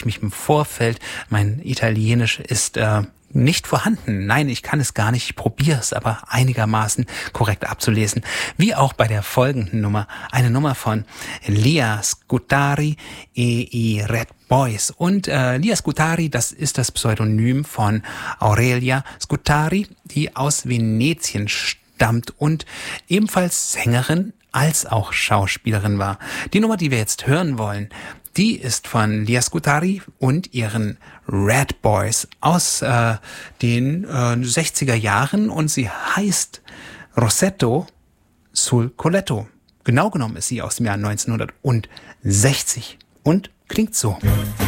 mich im Vorfeld, mein Italienisch ist nicht vorhanden. Nein, ich kann es gar nicht. Ich probiere es aber einigermaßen korrekt abzulesen. Wie auch bei der folgenden Nummer. Eine Nummer von Lia Scutari e i Red Boys. Und Lia Scutari, das ist das Pseudonym von Aurelia Scutari, die aus Venetien stammt und ebenfalls Sängerin als auch Schauspielerin war. Die Nummer, die wir jetzt hören wollen, die ist von Lia Scutari und ihren Red Boys aus den 60er Jahren und sie heißt Rosetto sul Colletto. Genau genommen ist sie aus dem Jahr 1960 und klingt so.